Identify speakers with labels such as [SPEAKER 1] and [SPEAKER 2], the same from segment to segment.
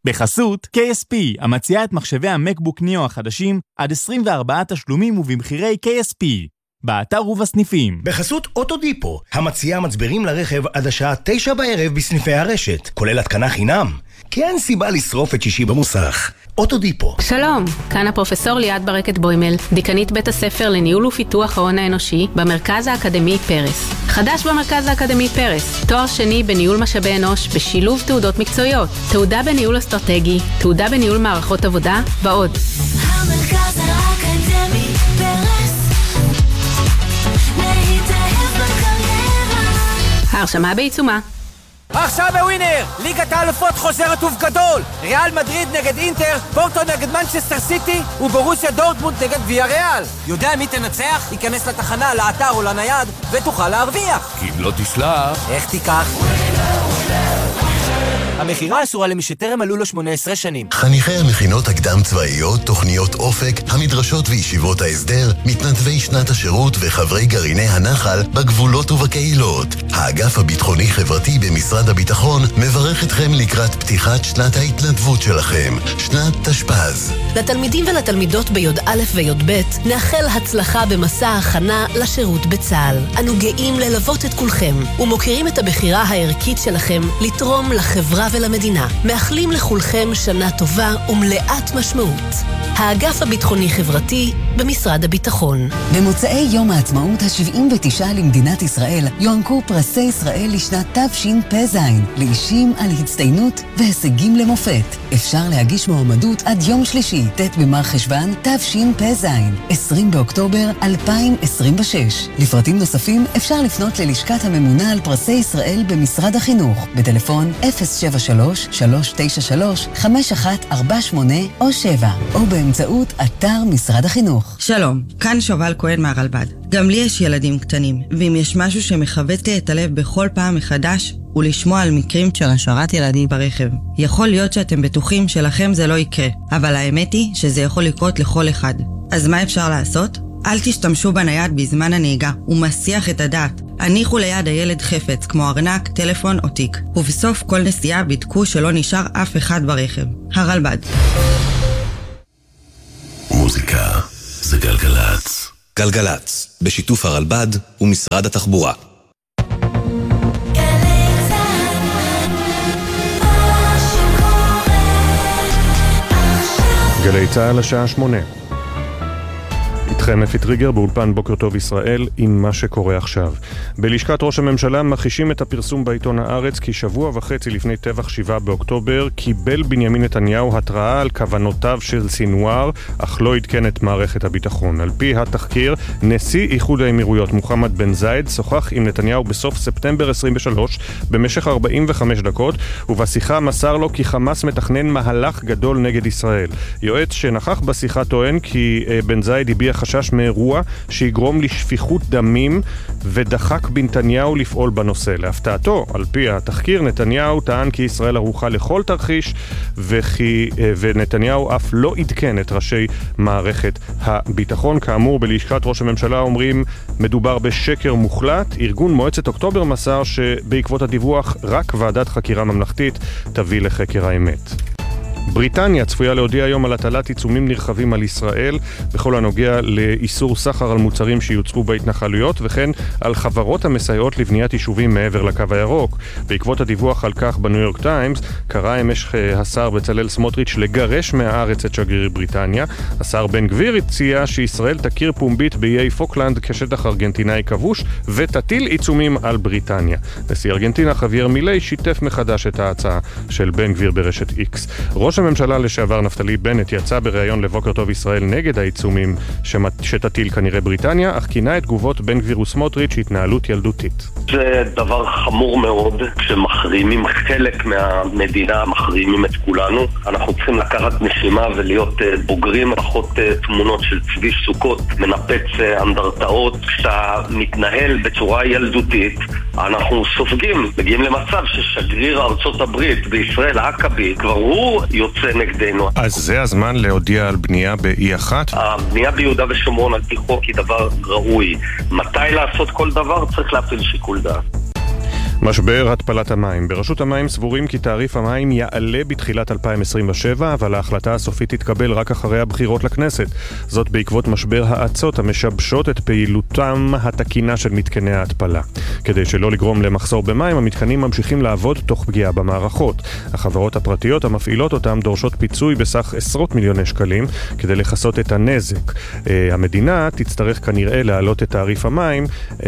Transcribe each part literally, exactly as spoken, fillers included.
[SPEAKER 1] בחסות קיי אס פי, המציעה את מחשבי המקבוק ניאו החדשים עד עשרים וארבעה תשלומים ובמחירי קיי אס פי. באתר ובסניפים.
[SPEAKER 2] בחסות אוטודיפו, המציעה מצברים לרכב עד השעה תשע בערב בסניפי הרשת, כולל התקנה חינם. כי אין סיבה לשרוף את שישי במוסך. אוטודיפו.
[SPEAKER 3] שלום, כאן הפרופסור ליאת ברקת בוימל, דיקנית בית הספר לניהול ופיתוח ההון האנושי במרכז האקדמי פרס. חדש במרכז האקדמי פרס, תואר שני בניהול משאבי אנוש בשילוב תעודות מקצועיות, תעודה בניהול אסטרטגי, תעודה בניהול מערכות עבודה ועוד.
[SPEAKER 4] המרכז האקדמי פרס, להתאהב בקריירה.
[SPEAKER 3] ההרשמה בעיצומה.
[SPEAKER 5] עכשיו בווינר, ליגת האלופות חוזרת ובגדול. ריאל מדריד נגד אינטר, פורטו נגד מנצ'סטר סיטי וברוסיה דורטמונד נגד ויה ריאל. יודע מי תנצח? ייכנס לתחנה, לאתר או לנייד ותוכל להרוויח.
[SPEAKER 6] כי אם לא תסלח,
[SPEAKER 5] איך תיקח? המחירה אסורה למי שטרם מלאו לו שמונה עשרה שנים.
[SPEAKER 7] חניכי המכינות הקדם צבאיות, תוכניות אופק, המדרשות וישיבות ההסדר, מתנדבי שנת השירות וחברי גרעיני הנחל בגבולות ובקהילות. האגף הביטחוני חברתי במשרד הביטחון מברך אתכם לקראת פתיחת שנת ההתנדבות שלכם, שנת תשפ"ז.
[SPEAKER 8] לתלמידים ולתלמידות ביוד א' ויוד ב' נאחל הצלחה במסע ההכנה לשירות בצה"ל. אנו גאים ללוות את כולכם ומוכירים את הבחירה הערכית שלכם לתרום לחברה ולמדינה. מאחלים לכולכם שנה טובה ומלאת משמעות. האגף הביטחוני חברתי במשרד הביטחון.
[SPEAKER 9] במוצאי יום העצמאות ה-שבעים ותשע למדינת ישראל יוענקו פרסי ישראל לשנת תשפ"ז לאישים על הצטיינות והישגים למופת. אפשר להגיש מועמדות עד יום שלישי ט' במר חשוון תשפ"ז עשרים באוקטובר אלפיים עשרים ושש. לפרטים נוספים אפשר לפנות ללשכת הממונה על פרסי ישראל במשרד החינוך בטלפון אפס שבע שלוש שלוש תשע שלוש חמש אחת ארבע שמונה או שבע או באמצעות אתר משרד החינוך.
[SPEAKER 10] שלום, כאן שובל כהן מהרלב"ד. גם לי יש ילדים קטנים, ואם יש משהו שמחווט לי את הלב בכל פעם מחדש, הוא לשמוע על מקרים של השארת ילדים ברכב. יכול להיות שאתם בטוחים שלכם זה לא יקרה, אבל האמת היא שזה יכול לקרות לכל אחד. אז מה אפשר לעשות? אל תשתמשו בנייד בזמן הנהיגה, הוא מסיח את הדעת. הניחו ליד הילד חפץ, כמו ארנק, טלפון או תיק. ובסוף כל נסיעה בדקו שלא נשאר אף אחד ברכב. הרלב"ד.
[SPEAKER 7] מוזיקה זה גלגלץ. גלגלץ, בשיתוף הרלב"ד ומשרד התחבורה.
[SPEAKER 11] גלי צהל השעה שמונה. איתכם אפי טריגר באולפן בוקר טוב ישראל עם מה שקורה עכשיו. בלשכת ראש הממשלה מכחישים את הפרסום בעיתון הארץ כי שבוע וחצי לפני טבח שבעה באוקטובר קיבל בנימין נתניהו התראה על כוונותיו של סינואר, אך לא עדכן את מערכת הביטחון. על פי התחקיר, נשיא איחוד האמירויות מוחמד בן זייד שוחח עם נתניהו בסוף ספטמבר עשרים ושלוש במשך ארבעים וחמש דקות, ובשיחה מסר לו כי חמאס מתכנן מהלך גדול נגד ישראל. יועץ שנכח בשיחה טוען כי בן זייד הביע חשש מאירוע שיגרום לשפיכות דמים ודחק בנתניהו לפעול בנושא. להפתעתו, על פי התחקיר, נתניהו טען כי ישראל ערוכה לכל תרחיש וכי, ונתניהו אף לא עדכן את ראשי מערכת הביטחון. כאמור, בלשכת ראש הממשלה אומרים מדובר בשקר מוחלט. ארגון מועצת אוקטובר מסר שבעקבות הדיווח רק ועדת חקירה ממלכתית תביא לחקר האמת. בריטניה צפויה להודיע היום על הטלת עיצומים נרחבים על ישראל בכל הנוגע לאיסור סחר על מוצרים שיוצרו בהתנחלויות וכן על חברות המסייעות לבניית יישובים מעבר לקו הירוק. בעקבות הדיווח על כך בניו יורק טיימס קרא אמש השר בצלאל סמוטריץ' לגרש מהארץ את שגריר בריטניה. השר בן גביר הציע שישראל תכיר פומבית באיי פוקלנד כשטח ארגנטינאי כבוש ותטיל עיצומים על בריטניה. נשיא ארגנטינה חווייר מילי שיתף מחדש את ההצעה של בן גביר ברשת איקס. ראש הממשלה לשעבר נפתלי בנט יצא בריאיון לבוקר טוב ישראל נגד העיצומים שתטיל כנראה בריטניה, אך כינה את תגובות בן גביר וסמוטריץ' התנהלות ילדותית.
[SPEAKER 12] זה דבר חמור מאוד כשמחרימים חלק מהמדינה, מחרימים את כולנו. אנחנו צריכים לקחת נשימה ולהיות בוגרים, פחות תמונות של צבי סוכות, מנפץ אנדרטאות. כשאתה מתנהל בצורה ילדותית, אנחנו סופגים, מגיעים למצב ששגריר ארצות הברית בישראל, האקבי, כבר הוא יוצא נגדנו.
[SPEAKER 11] אז זה הזמן להודיע על בנייה באי אחת?
[SPEAKER 12] הבנייה ביהודה ושומרון על פי חוק היא דבר ראוי. מתי לעשות כל דבר? צריך להפעיל שיקול דעת.
[SPEAKER 11] משבר התפלת המים. ברשות המים סבורים כי תעריף המים יעלה בתחילת אלפיים עשרים ושבע, אבל ההחלטה הסופית תתקבל רק אחרי הבחירות לכנסת. זאת בעקבות משבר האצות המשבשות את פעילותם התקינה של מתקני ההתפלה. כדי שלא לגרום למחסור במים, המתקנים ממשיכים לעבוד תוך פגיעה במערכות. החברות הפרטיות המפעילות אותם דורשות פיצוי בסך עשרות מיליוני שקלים כדי לחסות את הנזק. המדינה תצטרך כנראה להעלות את תעריף המים,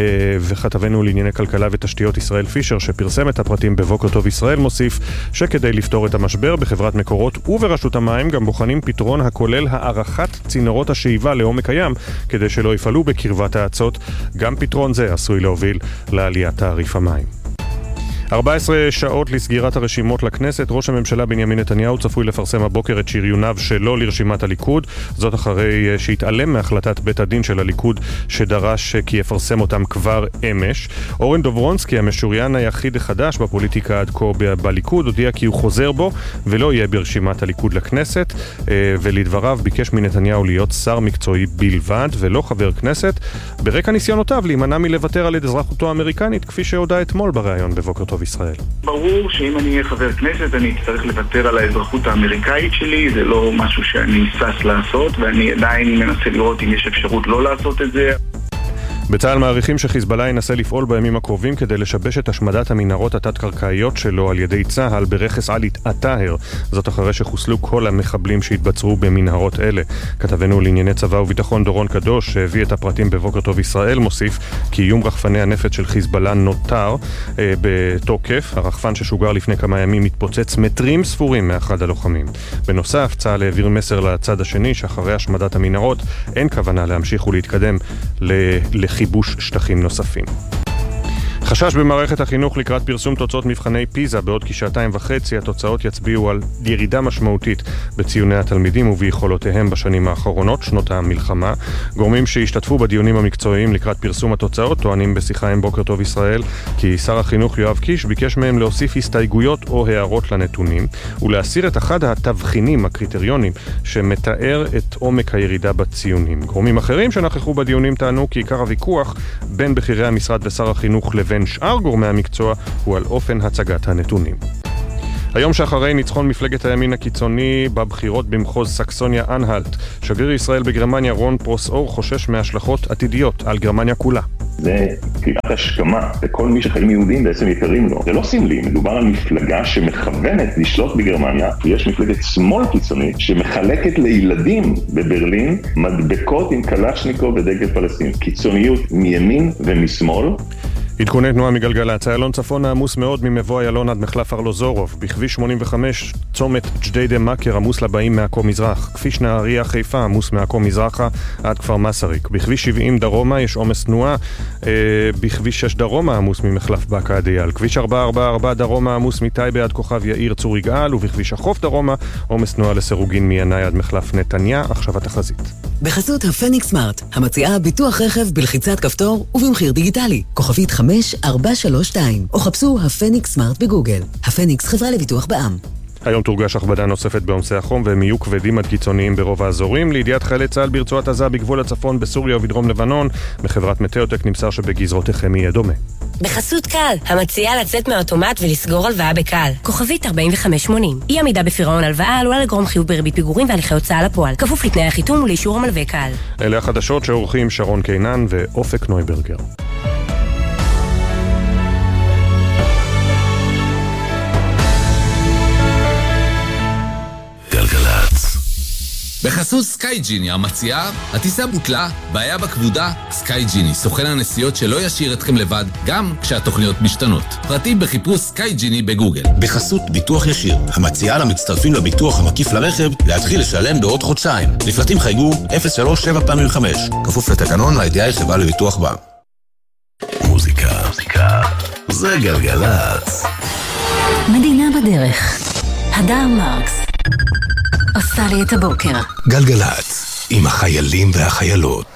[SPEAKER 11] וכתבנו לענייני כלכלה ותשתיות ישראל פישר שפרסם את הפרטים בבוקר טוב ישראל מוסיף שכדי לפתור את המשבר בחברת מקורות וברשות המים גם בוחנים פתרון הכולל הערכת צינורות השאיבה לעומק הים כדי שלא יפעלו בקרבת האצות. גם פתרון זה עשוי להוביל לעליית תעריף המים. ארבע עשרה שעות לסגירת הרשימות לכנסת. ראש הממשלה בנימין נתניהו צפוי לפרסם הבוקר את שריוניו שלו לרשימת הליכוד. זאת אחרי שהתעלם מהחלטת בית הדין של הליכוד שדרש כי יפרסם אותם כבר אמש. אורן דוברונסקי, המשוריין היחיד החדש בפוליטיקה עד כה בליכוד, הודיע כי הוא חוזר בו ולא יהיה ברשימת הליכוד לכנסת, ולדבריו ביקש מנתניהו להיות שר מקצועי בלבד ולא חבר כנסת, ברקע ניסיונותיו להימנע מלוותר על אזרחותו האמריקנית, כפי שהודע אתמול בריאיון בבוקר טוב ישראל.
[SPEAKER 6] ברור שאם אני אהיה חבר כנסת אני אצטרך לוותר על האזרחות האמריקאית שלי, זה לא משהו שאני סס לעשות, ואני עדיין מנסה לראות אם יש אפשרות לא לעשות את זה.
[SPEAKER 11] בצה"ל מעריכים שחיזבאללה ינסה לפעול בימים הקרובים כדי לשבש את השמדת המנהרות התת-קרקעיות שלו על ידי צה"ל ברכס עלי א-טאהר. זאת אחרי שחוסלו כל המחבלים שהתבצרו במנהרות אלה. כתבנו לענייני צבא וביטחון דורון קדוש שהביא את הפרטים בבוקר טוב ישראל מוסיף כי איום רחפני הנפץ של חיזבאללה נותר אה, בתוקף. הרחפן ששוגר לפני כמה ימים מתפוצץ מטרים ספורים מאחד הלוחמים. בנוסף, צה"ל העביר מסר לצד השני שאחרי השמדת המנהרות אין כוונה להמשיך ולהתקדם ל... חיבוש שטחים נוספים. חשש במערכת החינוך לקראת פרסום תוצאות מבחני פיזה. בעוד כשעתיים וחצי התוצאות יצביעו על ירידה משמעותית בציוני התלמידים וביכולותיהם בשנים האחרונות, שנות המלחמה. גורמים שהשתתפו בדיונים המקצועיים לקראת פרסום התוצאות טוענים בשיחה עם בוקר טוב ישראל כי שר החינוך יואב קיש ביקש מהם להוסיף הסתייגויות או הערות לנתונים ולהסיר את אחד התבחינים, הקריטריונים, שמתאר את עומק הירידה בציונים. גורמים אחרים שנכחו בדיונים טענו כי עיקר הוויכוח בין בכירי המשרד ושר החינוך לבין שאר גורמי המקצוע הוא על אופן הצגת הנתונים. היום שאחרי ניצחון מפלגת הימין הקיצוני בבחירות במחוז סקסוניה אנהלט, שגריר ישראל בגרמניה רון פרוס-אור חושש מהשלכות עתידיות על גרמניה כולה.
[SPEAKER 13] זה קריאת השכמה, וכל מי שחיים יהודים בעצם יקרים לו. זה לא סמלי, מדובר על מפלגה שמכוונת לשלוט בגרמניה, ויש מפלגת שמאל קיצונית שמחלקת לילדים בברלין מדבקות עם קלצ'ניקוב ודגל פלסטין. קיצוניות מימין ומשמאל.
[SPEAKER 11] עדכוני תנועה מגלגלצ. איילון צפון עמוס מאוד ממבוא איילון עד מחלף ארלוזורוב. בכביש שמונים וחמש צומת ג'דיידה מכר עמוס לבאים מעכו מזרח. כביש נהריה חיפה עמוס מעכו מזרחה עד כפר מסריק. בכביש שבעים דרומה יש עומס תנועה. אה, בכביש שש דרומה עמוס ממחלף באקה עד אייל. כביש ארבע ארבע ארבע דרומה עמוס מטייבה עד כוכב יאיר צור יגאל. ובכביש החוף דרומה עומס תנועה לסירוגין מינאי עד מחלף נתניה. עכשיו התחזית.
[SPEAKER 9] בחסות הפניקס סמארט, המציעה ביטוח רכב בלחיצת כפתור ובמחיר דיגיטלי. כוכבית חמש ארבע שלוש שתיים, או חפשו הפניקס סמארט בגוגל. הפניקס חברה לביטוח בע"מ.
[SPEAKER 11] היום תורגש הכבדה נוספת בעומסי החום והם יהיו כבדים עד קיצוניים ברוב האזורים. לידיעת חיילי צה"ל ברצועת עזה בגבול הצפון בסוריה ובדרום לבנון, מחברת מטאוטק נמסר שבגזרותיכם יהיה דומה.
[SPEAKER 14] בחסות קל, המציעה לצאת מהאוטומט ולסגור הלוואה בקל. כוכבית ארבעים וחמש שמונים. אי עמידה בפירעון הלוואה עלולה לגרום חיוב בריבית פיגורים והליכי הוצאה לפועל. כפוף לתנאי החיתום ולאישור המלווה קל.
[SPEAKER 11] אלה החדשות שעורכים שרון קינן ואופק נויברגר.
[SPEAKER 15] בחסות סקייג'יני המציעה, הטיסה בוטלה, בעיה בכבודה, סקייג'יני, סוכן הנסיעות שלא ישאיר אתכם לבד, גם כשהתוכניות משתנות. פרטים בחיפוש סקייג'יני בגוגל.
[SPEAKER 16] בחסות ביטוח ישיר, המציעה למצטרפים לביטוח המקיף לרכב, להתחיל לשלם בעוד חודשיים. לפרטים חייגו אפס שלוש שבע פעמים חמש, כפוף לתקנון לידיעה חברה לביטוח בע"מ.
[SPEAKER 7] מוזיקה, מוזיקה, זה גלגלצ.
[SPEAKER 17] מדינה בדרך. הדר מרקס עושה לי את הבוקר.
[SPEAKER 7] גלגלצ, עם החיילים והחיילות.